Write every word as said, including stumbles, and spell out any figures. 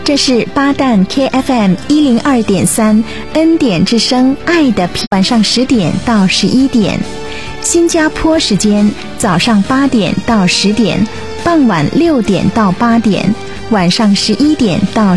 这是八旦 K F M 一零二点三恩典之声爱的晚上十点到十一点，新加坡时间早上八点到十点，傍晚六点到八点，晚上十一点到